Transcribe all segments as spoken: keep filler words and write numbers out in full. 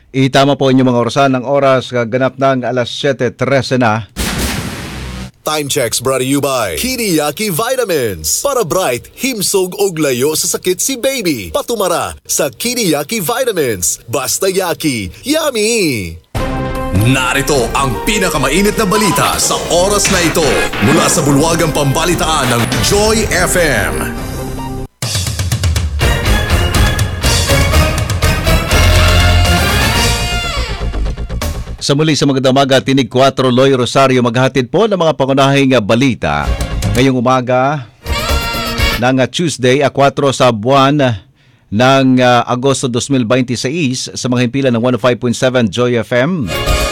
Itama po inyong mga orasan ng oras ganap ng alas siyete trese na. Time checks brought to you by Kiniyaki Vitamins. Para bright, himsog og layo sa sakit si baby. Patumara sa Kiniyaki Vitamins. Basta yaki, yummy! Narito ang pinakamainit na balita sa oras na ito mula sa bulwagang pambalitaan ng Joy F M. Sa muli sa magandang umaga, Tinig four, Loy Rosario maghahatid po ng mga pangunahing balita. Ngayong umaga ng Tuesday, four sa buwan ng uh, Agosto twenty twenty-six sa mga himpilan ng one oh five point seven Joy F M.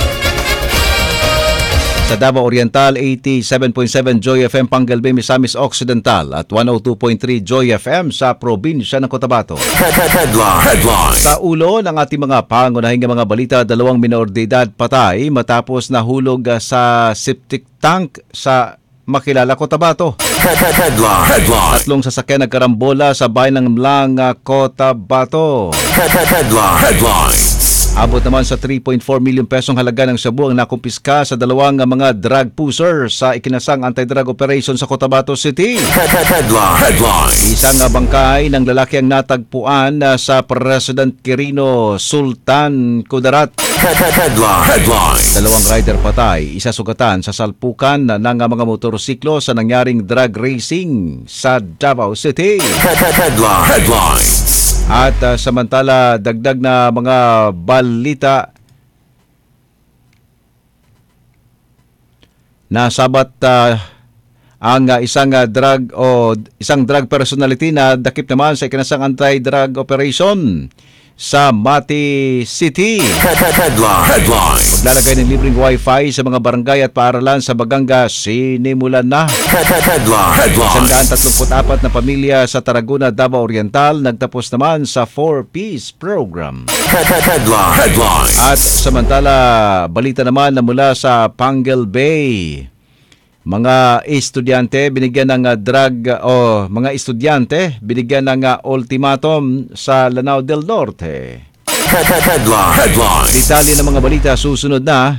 Sa Davao Oriental, eighty-seven point seven Joy F M, Pangalbay, Misamis Occidental at one oh two point three Joy F M sa probinsya ng Cotabato. Headline. Headline. Sa ulo ng ating mga pangunahing mga balita, dalawang minor de edad patay matapos nahulog sa septic tank sa Makilala, Cotabato. Headline. Headline. Tatlong sasakyan nagkarambola sa bayan ng Mlang, Cotabato. Headline. Headline. Abot naman sa three point four million pesong halaga ng shabu ang nakumpiska sa dalawang mga drug pusher sa ikinasang anti-drug operation sa Cotabato City. Headline. Headline. Isang bangkay ng lalaki ang natagpuan sa President Quirino Sultan Kudarat. Headline. Headline. Dalawang rider patay, isa sugatan sa salpukan ng mga motorsiklo sa nangyaring drug racing sa Davao City. Headline. Headline. At uh, samantala, dagdag na mga balita. Nasabat uh, ang uh, isang uh, drug o isang drug personality na dakip naman sa ikinasang anti-drug operation sa Mati City. Headline. Headline. Maglalagay ng libreng wifi sa mga barangay at paaralan sa Baganga sinimulan na. Headline. Headline. one hundred thirty-four na pamilya sa Tarragona, Davao Oriental nagtapos naman sa four-piece program. Headline. Headline. At samantala, balita naman na mula sa Pangal Bay. Mga estudyante binigyan ng uh, drug o uh, mga estudyante binigyan ng uh, ultimatum sa Lanao del Norte. Headline. Headline. Detalye ng mga balita susunod na.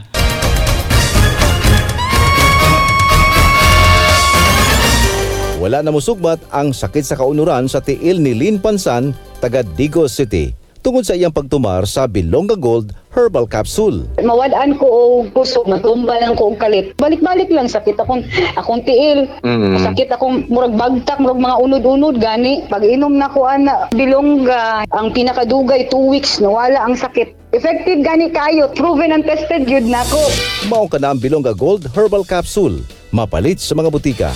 Wala na musugbat ang sakit sa kaunuran sa tiil ni Lynn Pansan, taga Digos City, tungod sa iyang pagtumar sa Bilonga Gold Herbal Capsule. Mawadaan ko og puso, matumba lang ko og kalit. Balik-balik lang sakit akong akong tiil. Mm-hmm. Sakit akong murag bagtak, murag mga unod-unod gani. Pag inom na ko ana Bilonga, ang pinakadugay two weeks nawala ang sakit. Effective gani kayo, proven and tested gyud nako. Mao ka na ang Bilonga Gold Herbal Capsule, mapalit sa mga butika.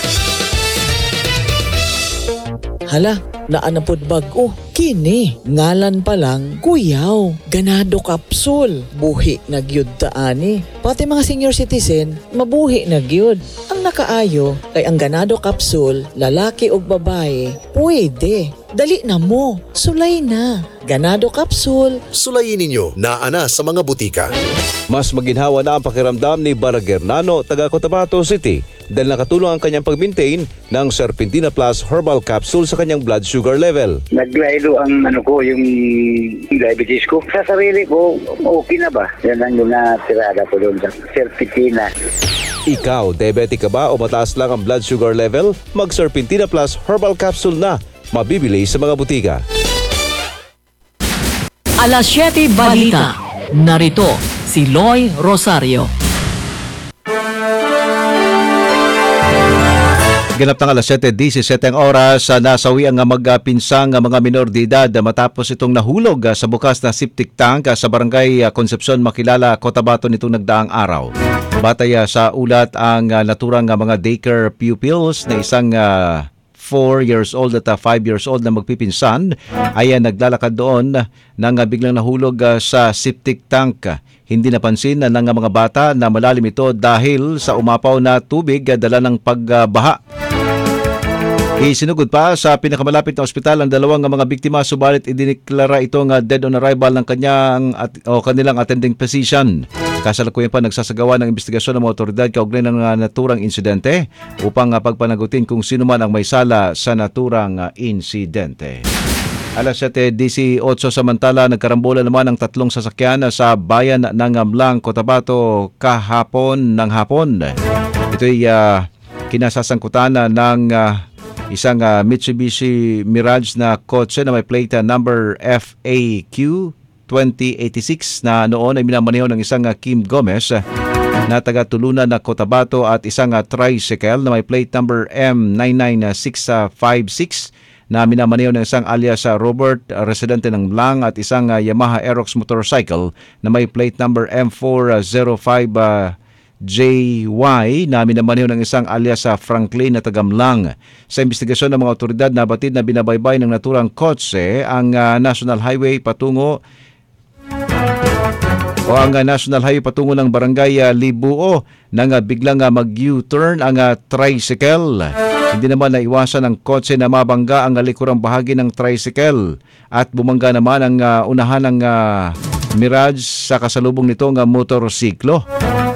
Hala, naanapod bag-o. Kini, ngalan pa lang, kuyaw. Ganado kapsul. Buhi na gyud taani. Pati mga senior citizen, mabuhi na gyud. Ang nakaayo, kay ang ganado kapsul, lalaki o babae, pwede. Dali na mo, sulay na. Ganado kapsul. Sulayin ninyo na ana sa mga butika. Mas maginhawa na ang pakiramdam ni Baragernano, taga Cotabato City, dahil nakatulong ang kanyang pag-maintain ng Serpentina Plus Herbal Capsule sa kanyang blood sugar level. Naglaylo ang ano ko, yung diabetes ko. Sa sarili ko, okay na ba? Yan ang yung natirada ko doon sa Serpentina. Ikaw, diabetic ka ba o mataas lang ang blood sugar level? Mag-Serpentina Plus Herbal Capsule na. Mabibili sa mga butika. Alas siyete Balita. Narito si Loy Rosario. Ganap ng alas siyete disisiete ang oras, nasawi ang magpinsang mga minor de edad matapos itong nahulog sa bukas na septic tank sa barangay Concepcion, Makilala, Cotabato nitong nagdaang araw. Batay sa ulat, ang naturang mga daycare pupils na isang uh, four years old at five years old na magpipinsan ay naglalakad doon nang biglang nahulog sa septic tank. Hindi napansin ng mga bata na malalim ito dahil sa umapaw na tubig dala ng pagbaha. Isinugod pa sa pinakamalapit na ospital ang dalawang mga biktima, subalit idineklara itong dead on arrival ng kanyang at, o kanilang attending physician. Kasalukuyan pa nagsasagawa ng investigasyon ng mga otoridad kaugnay ng naturang insidente upang pagpanagutin kung sino man ang may sala sa naturang insidente. Alas siyete eighteen samantala, nagkarambola naman ang tatlong sasakyan sa bayan ng Amlang, Cotabato kahapon ng hapon. Ito'y uh, kinasasangkutan ng uh, isang uh, Mitsubishi Mirage na kotse na may plate uh, number F A Q twenty eighty-six na noon ay minamaneho ng isang uh, Kim Gomez na taga-Tulunan na Cotabato at isang uh, tricycle na may plate number M nine nine six five six na minamaneho ng isang alias uh, Robert, uh, residente ng Blang, at isang uh, Yamaha Aerox motorcycle na may plate number M four oh five J Y na minamaneho ng isang alias uh, Franklin na taga-Mlang. Sa investigasyon ng mga otoridad, nabatid na binabaybay ng naturang kotse ang uh, National Highway patungo o ang uh, National Highway patungo ng Barangay uh, Libuo nang uh, biglang uh, mag-U-turn ang uh, tricycle. Hindi naman naiwasan ng kotse na mabangga ang likurang bahagi ng tricycle at bumangga naman ang uh, unahan ng uh, Mirage sa kasalubong nitong uh, motorsiklo.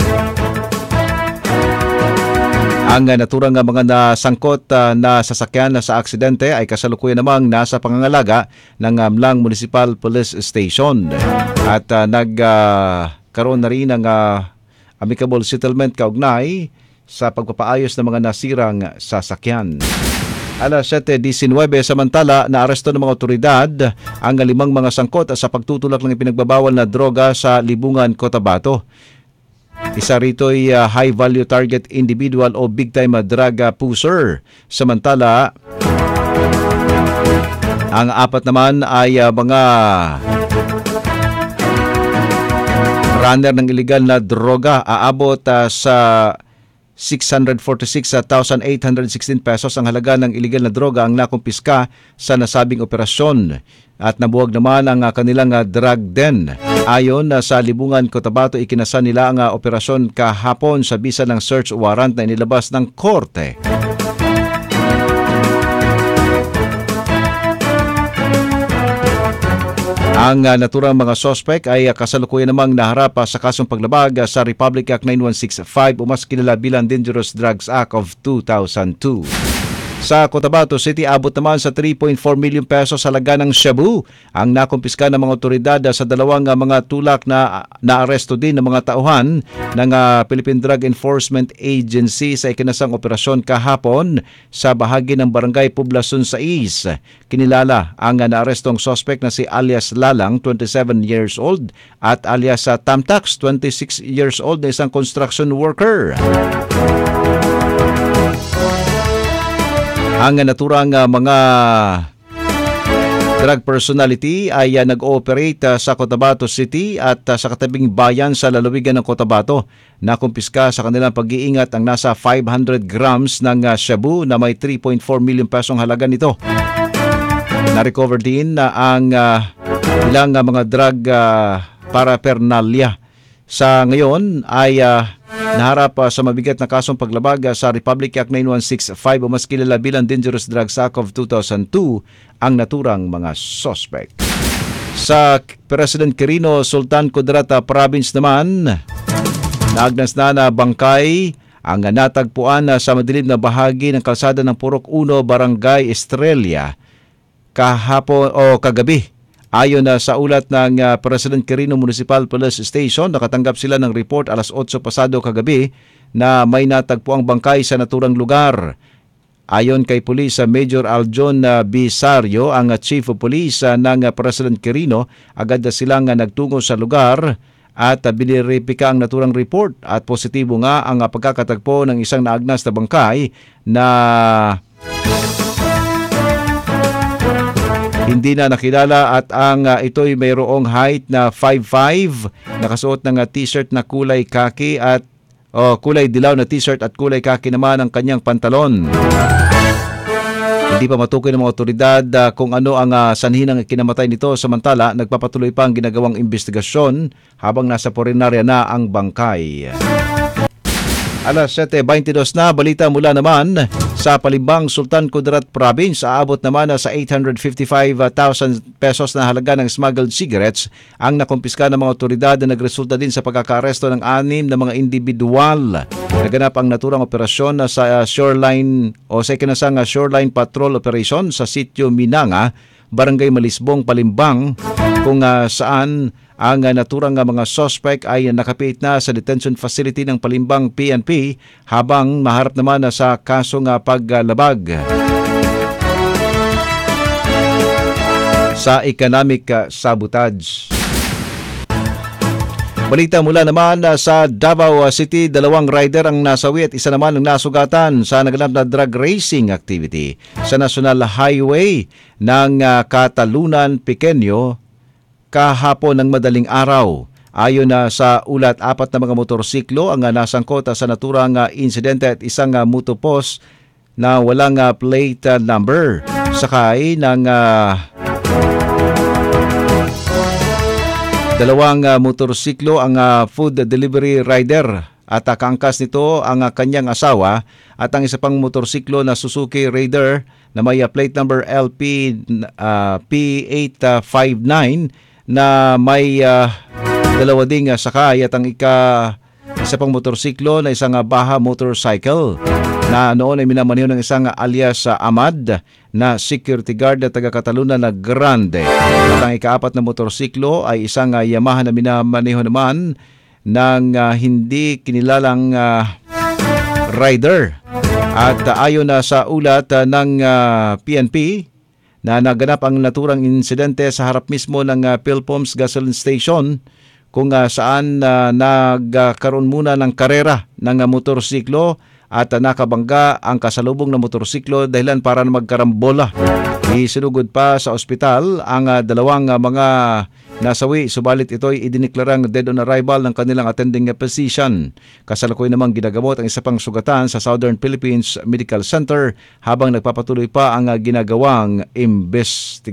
Ang uh, naturang uh, mga nasangkot uh, na sasakyan na sa aksidente ay kasalukuyan namang nasa pangangalaga ng Amlang Municipal Police Station at uh, nagkaroon uh, na rin ng uh, amicable settlement kaugnay sa pagpapaayos ng mga nasirang sasakyan. Alas siyete nineteen samantala, naaresto ng mga otoridad ang limang mga sangkot sa pagtutulak ng ipinagbabawal na droga sa Libungan, Cotabato. Isa rito ay uh, high-value target individual o big-time drug pusher. Samantala, ang apat naman ay uh, mga runner ng iligal na droga. Aabot uh, sa six hundred forty-six thousand eight hundred sixteen pesos ang halaga ng iligal na droga ang nakumpiska sa nasabing operasyon. At nabuwag naman ang uh, kanilang uh, drug den. Ayon uh, sa Libungan, Cotabato, ikinasa nila ang uh, operasyon kahapon sa bisa ng search warrant na inilabas ng korte. Ang uh, naturang mga sospek ay uh, kasalukuyan namang naharap uh, sa kasong paglabag uh, sa Republic Act nine one six five o mas kilala bilang Dangerous Drugs Act of two thousand two. Sa Cotabato City, abot naman sa three point four million pesos halaga ng shabu ang nakumpiska ng mga otoridad sa dalawang uh, mga tulak na naaresto din ng mga tauhan ng uh, Philippine Drug Enforcement Agency sa ikinasang operasyon kahapon sa bahagi ng Barangay Poblacion sais. Kinilala ang uh, naarestong suspect na si alias Lalang, twenty-seven years old, at alias uh, Tamtax, twenty-six years old, na isang construction worker. Ang naturang uh, mga drug personality ay uh, nag-ooperate uh, sa Cotabato City at uh, sa katabing bayan sa lalawigan ng Cotabato. Nakumpiska sa kanilang pag-iingat ang nasa five hundred grams ng uh, shabu na may three point four million pesong halaga nito. Na-recover din uh, ang uh, ilang uh, mga drug uh, paraphernalia. Sa ngayon ay uh, naharap uh, sa mabigat na kasong paglabag uh, sa Republic Act nine one six five o mas kilala bilang Dangerous Drugs Act of two thousand two ang naturang mga suspect. Sa President Quirino Sultan Kudarat Province naman, naagnas na na bangkay ang natagpuan uh, sa madilim na bahagi ng kalsada ng Purok uno, Barangay Estrella kahapon o kagabi. Ayon na sa ulat ng uh, President Quirino Municipal Police Station, nakatanggap sila ng report alas otso pasado kagabi na may natagpuang bangkay sa naturang lugar. Ayon kay Police uh, Major Aljon uh, Bisario, ang uh, Chief of Police uh, ng uh, President Quirino, agad na silang uh, nagtungo sa lugar at uh, binirepika ang naturang report at positibo nga ang uh, pagkakatagpo ng isang naagnas na bangkay na hindi na nakilala at ang uh, ito'y mayroong height na five five, nakasuot ng uh, t-shirt na kulay kaki at oh, kulay dilaw na t-shirt at kulay kaki naman ang kanyang pantalon. Hindi pa matukoy ng mga otoridad uh, kung ano ang uh, sanhi ng kinamatay nito, samantala nagpapatuloy pa ang ginagawang investigasyon habang nasa purinarya na ang bangkay. Alas siyete twenty-two na, balita mula naman sa Palimbang, Sultan Kudarat Province. Aabot naman sa eight hundred fifty-five thousand pesos na halaga ng smuggled cigarettes ang nakumpiska ng mga otoridad na nagresulta din sa pagkakaaresto ng anim na mga individual. Naganap ang naturang operasyon sa shoreline o sa ikinasang shoreline patrol operation sa sitio Minanga, Barangay Malisbong, Palimbang, kung uh, saan ang uh, naturang uh, mga suspect ay nakapit na sa detention facility ng Palimbang P N P habang maharap naman uh, sa kasong uh, paglabag sa economic uh, sabotage. Balita mula naman uh, sa Davao City, dalawang rider ang nasawi at isa naman ang nasugatan sa naganap na drug racing activity sa National Highway ng uh, Catalunan, Pequeño kahapon ng madaling araw. Ayon na uh, sa ulat, apat na mga motorsiklo ang uh, nasangkot uh, sa naturang uh, insidente at isang uh, motopos na walang uh, plate uh, number. Sakay ng uh, dalawang uh, motorsiklo ang uh, food delivery rider at uh, kaangkas nito ang uh, kanyang asawa at ang isa pang motorsiklo na Suzuki Raider na may uh, plate number L P uh, P eight five nine na may uh, dalawa ding uh, sakay at ang ika isa pang motorsiklo na isang uh, Baja motorcycle na noon ay minamaneho ng isang uh, alias uh, Ahmad na security guard na taga Cataluna na Grande. At ang ikaapat na motorsiklo ay isang uh, Yamaha na minamaneho naman ng uh, hindi kinilalang uh, rider. At uh, ayon na uh, sa ulat uh, ng uh, P N P na naganap ang naturang insidente sa harap mismo ng uh, Philpom's gasoline station kung uh, saan uh, nagkaroon muna ng karera ng uh, motorsiklo at uh, nakabangga ang kasalubong na motorsiklo dahilan para na magkarambola. Isinugod pa sa ospital ang uh, dalawang uh, mga nasawi, subalit ito'y idineklarang dead on arrival ng kanilang attending physician. Kasalukuyan namang ginagamot ang isa pang sugatan sa Southern Philippines Medical Center habang nagpapatuloy pa ang uh, ginagawang investigasyon.